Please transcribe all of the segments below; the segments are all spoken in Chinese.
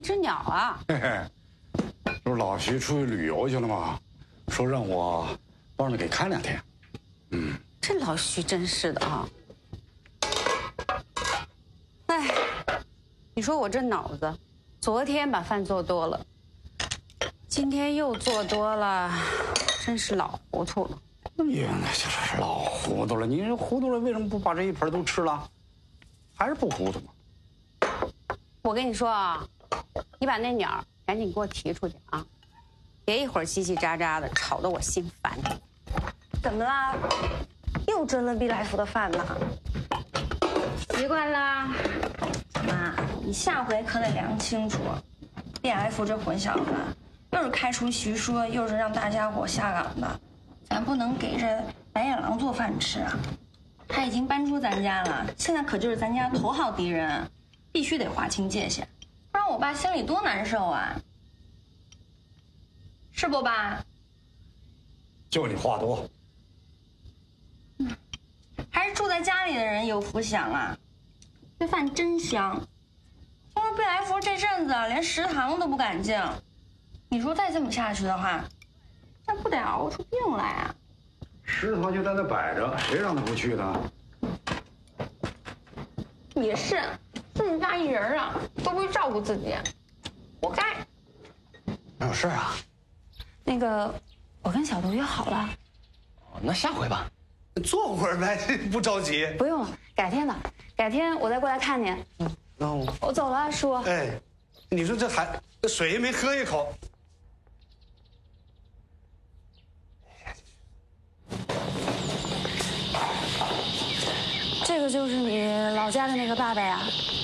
只鸟啊！ 嘿嘿，不是老徐出去旅游去了吗？说让我帮着给看2天。 这老徐真是的啊！哎，你说我这脑子，昨天把饭做多了，今天又做多了，真是老糊涂了。 你那就是老糊涂了。你这糊涂了，为什么不把这一盆都吃了？还是不糊涂吗？ 我跟你说啊，你把那鸟赶紧给我提出去啊！别一会儿叽叽喳喳的，吵得我心烦。 怎么啦？又蒸了必来福的饭呢？ 习惯啦。 妈，你下回可得量清楚，必来福这混小子，又是开除徐说，又是让大家伙下岗的，咱不能给这白眼狼做饭吃啊！他已经搬出咱家了，现在可就是咱家头号敌人，必须得划清界限，不然我爸心里多难受啊！是不，爸？ 就你话多。 还是住在家里的人有福享啊！这饭真香。听说贝来福这阵子连食堂都不敢进，你说再这么下去的话，那不得熬出病来啊！ 食堂就在那摆着，谁让他不去的？ 也是，自己家一人啊，都不会照顾自己，活该。 哪有事啊？ 那个，我跟小杜约好了。 哦，那下回吧。坐会儿呗，不着急。 不用了，改天吧，改天我再过来看你。 那我走了，叔。 哎，你说这水也没喝一口。 这个就是你老家的那个爸爸呀？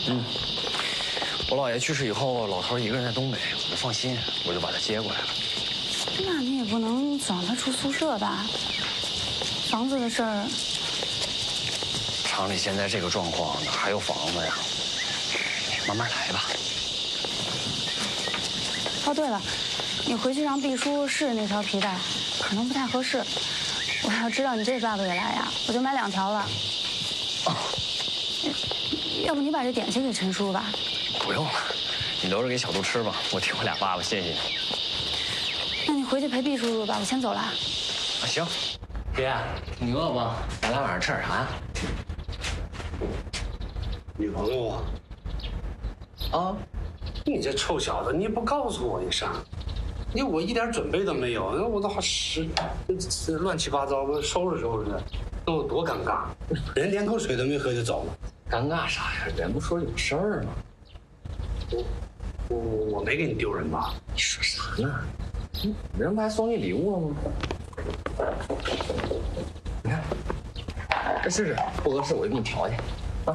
我姥爷去世以后，老头一个人在东北，我就放心，我就把他接过来了。 那你也不能总让他住宿舍吧？房子的事儿， 厂里现在这个状况，哪还有房子呀？慢慢来吧。 哦，对了，你回去让毕叔试那条皮带，可能不太合适。我要知道你这爸爸也来呀，我就买2条了。 哦， 要不你把这点心给陈叔吧？ 不用了，你留着给小杜吃吧。我替我俩爸爸谢谢你。 那你回去陪毕叔叔吧，我先走了。 啊，行。爹，你饿不？咱俩晚上吃点啥呀？ 女朋友啊？ 啊， 你这臭小子，你也不告诉我一声，我一点准备都没有，那我都乱七八糟的收拾收拾的，那我多尴尬！人连口水都没喝就走了， 尴尬啥呀？人不说有事儿吗？ 我没给你丢人吧？ 你说啥呢？人不还送你礼物了吗？你看，这试试，不合适我就给你调去。啊，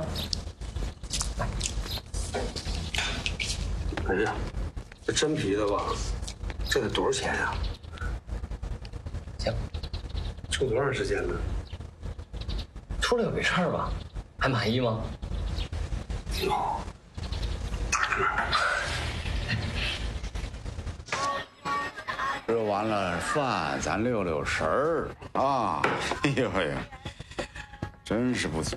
哎呀，这真皮的吧？这得多少钱呀？ 行， 处多长时间呢？ 出来有没事儿吧？还满意吗？ 哟，大个儿。 吃完了饭，咱溜溜神儿啊！哎呦哎呀，真是不错。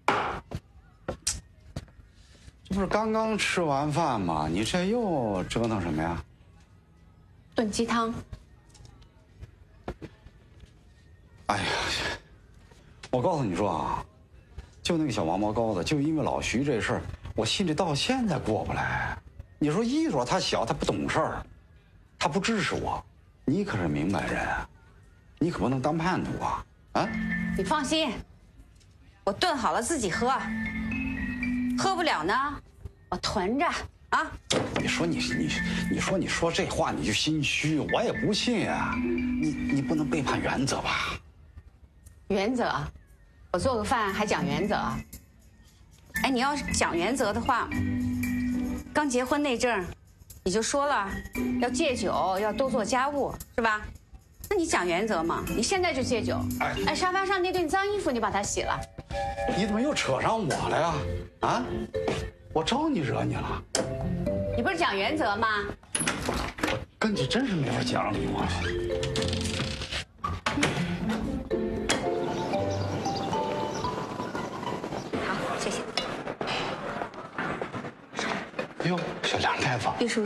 这不是刚刚吃完饭吗？你这又折腾什么呀？ 炖鸡汤。 哎呀，我告诉你说啊，就那个小王八羔子，就因为老徐这事儿，我心里到现在过不来。你说一说他小，他不懂事儿，他不支持我。你可是明白人啊，你可不能当叛徒啊！啊， 你放心，我炖好了自己喝，喝不了呢，我囤着啊。 你说你说这话你就心虚，我也不信啊。你不能背叛原则吧？ 原则，我做个饭还讲原则？哎，你要是讲原则的话，刚结婚那阵儿。你就说了要戒酒，要多做家务，是吧？那你讲原则嘛？你现在就戒酒。哎，沙发上那顿脏衣服你把它洗了。 你怎么又扯上我了呀？啊，我招你惹你了？ 你不是讲原则吗？ 我跟你真是没法讲理我。 好，谢谢。 哎呦，小梁大夫， 李叔。